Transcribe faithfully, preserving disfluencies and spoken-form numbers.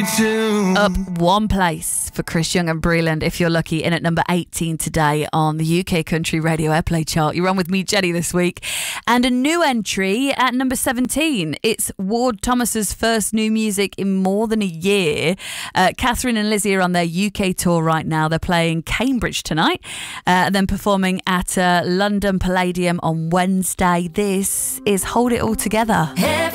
too. Up one place for Chris Young and Breland, if you're lucky, in at number eighteen today on the U K Country Radio Airplay chart. You're on with me, Jenny, this week. And a new entry at number seventeen. It's Ward Thomas's first new music in more than a year. Uh, Catherine and Lizzie are on their U K tour right now. They're playing Cambridge tonight, uh, then performing at uh, London Palladium on Wednesday. This is Hold It All Together. Every